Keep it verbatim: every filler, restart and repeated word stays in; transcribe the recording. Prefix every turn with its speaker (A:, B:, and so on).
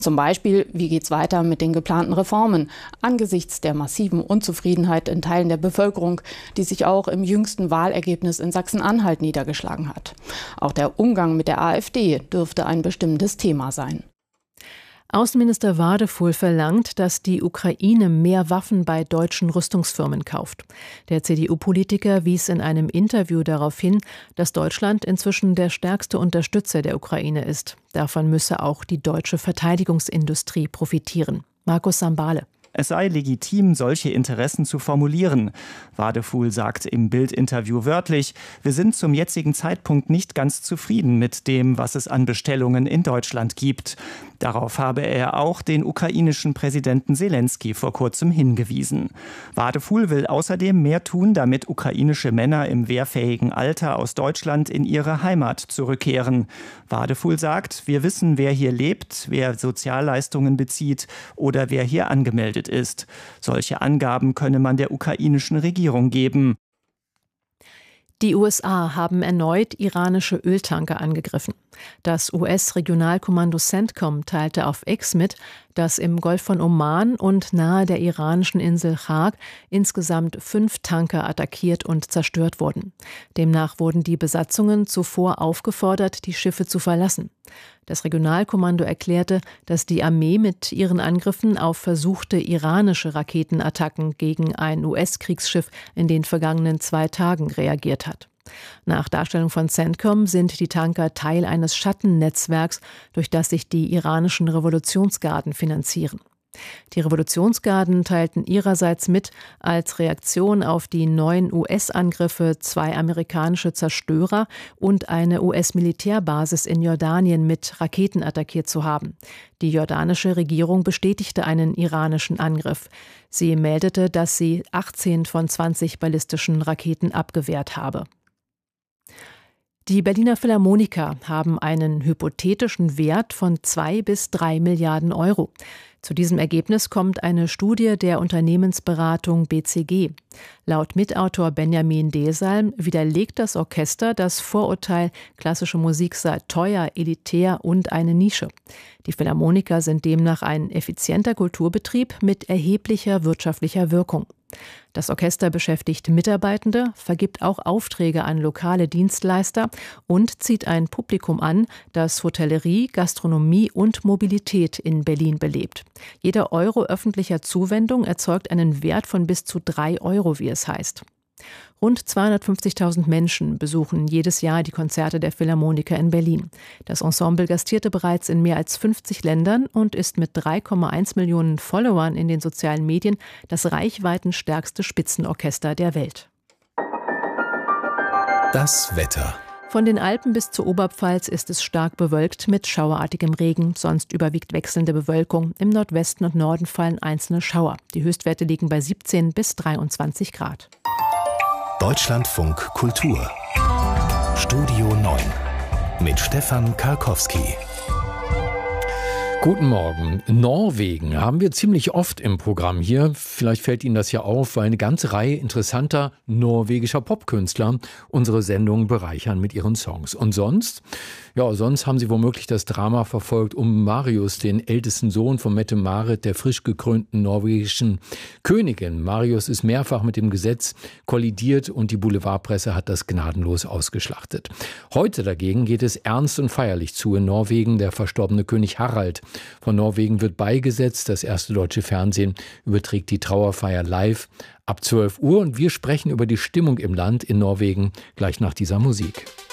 A: Zum Beispiel, wie geht's weiter mit den geplanten Reformen angesichts der massiven Unzufriedenheit in Teilen der Bevölkerung, die sich auch im jüngsten Wahlergebnis in Sachsen-Anhalt niedergeschlagen hat. Auch der Umgang mit der AfD dürfte ein bestimmendes Thema sein.
B: Außenminister Wadefuhl verlangt, dass die Ukraine mehr Waffen bei deutschen Rüstungsfirmen kauft. Der C D U-Politiker wies in einem Interview darauf hin, dass Deutschland inzwischen der stärkste Unterstützer der Ukraine ist. Davon müsse auch die deutsche Verteidigungsindustrie profitieren. Markus Sambale.
C: Es sei legitim, solche Interessen zu formulieren. Wadefuhl sagt im Bild-Interview wörtlich, wir sind zum jetzigen Zeitpunkt nicht ganz zufrieden mit dem, was es an Bestellungen in Deutschland gibt. Darauf habe er auch den ukrainischen Präsidenten Selenskyj vor kurzem hingewiesen. Wadefuhl will außerdem mehr tun, damit ukrainische Männer im wehrfähigen Alter aus Deutschland in ihre Heimat zurückkehren. Wadefuhl sagt, wir wissen, wer hier lebt, wer Sozialleistungen bezieht oder wer hier angemeldet ist. Solche Angaben könne man der ukrainischen Regierung geben.
B: Die U S A haben erneut iranische Öltanker angegriffen. Das U S-Regionalkommando CENTCOM teilte auf X mit, dass im Golf von Oman und nahe der iranischen Insel Chag insgesamt fünf Tanker attackiert und zerstört wurden. Demnach wurden die Besatzungen zuvor aufgefordert, die Schiffe zu verlassen. Das Regionalkommando erklärte, dass die Armee mit ihren Angriffen auf versuchte iranische Raketenattacken gegen ein U S-Kriegsschiff in den vergangenen zwei Tagen reagiert hat. Nach Darstellung von CENTCOM sind die Tanker Teil eines Schattennetzwerks, durch das sich die iranischen Revolutionsgarden finanzieren. Die Revolutionsgarden teilten ihrerseits mit, als Reaktion auf die neuen U S-Angriffe zwei amerikanische Zerstörer und eine U S-Militärbasis in Jordanien mit Raketen attackiert zu haben. Die jordanische Regierung bestätigte einen iranischen Angriff. Sie meldete, dass sie achtzehn von zwanzig ballistischen Raketen abgewehrt habe. Die Berliner Philharmoniker haben einen hypothetischen Wert von zwei bis drei Milliarden Euro. Zu diesem Ergebnis kommt eine Studie der Unternehmensberatung B C G. Laut Mitautor Benjamin Desalm widerlegt das Orchester das Vorurteil, klassische Musik sei teuer, elitär und eine Nische. Die Philharmoniker sind demnach ein effizienter Kulturbetrieb mit erheblicher wirtschaftlicher Wirkung. Das Orchester beschäftigt Mitarbeitende, vergibt auch Aufträge an lokale Dienstleister und zieht ein Publikum an, das Hotellerie, Gastronomie und Mobilität in Berlin belebt. Jeder Euro öffentlicher Zuwendung erzeugt einen Wert von bis zu drei Euro, wie es heißt. Rund zweihundertfünfzigtausend Menschen besuchen jedes Jahr die Konzerte der Philharmoniker in Berlin. Das Ensemble gastierte bereits in mehr als fünfzig Ländern und ist mit drei Komma eins Millionen Followern in den sozialen Medien das reichweitenstärkste Spitzenorchester der Welt.
D: Das Wetter.
B: Von den Alpen bis zur Oberpfalz ist es stark bewölkt mit schauerartigem Regen, sonst überwiegt wechselnde Bewölkung. Im Nordwesten und Norden fallen einzelne Schauer. Die Höchstwerte liegen bei siebzehn bis dreiundzwanzig Grad.
D: Deutschlandfunk Kultur. Studio neun mit Stefan Karkowski.
E: Guten Morgen. Norwegen haben wir ziemlich oft im Programm hier. Vielleicht fällt Ihnen das ja auf, weil eine ganze Reihe interessanter norwegischer Popkünstler unsere Sendung bereichern mit ihren Songs. Und sonst? Ja, sonst haben Sie womöglich das Drama verfolgt um Marius, den ältesten Sohn von Mette-Marit, der frisch gekrönten norwegischen Königin. Marius ist mehrfach mit dem Gesetz kollidiert und die Boulevardpresse hat das gnadenlos ausgeschlachtet. Heute dagegen geht es ernst und feierlich zu in Norwegen. Der verstorbene König Harald von Norwegen wird beigesetzt. Das erste deutsche Fernsehen überträgt die Trauerfeier live ab zwölf Uhr. Und wir sprechen über die Stimmung im Land in Norwegen gleich nach dieser Musik.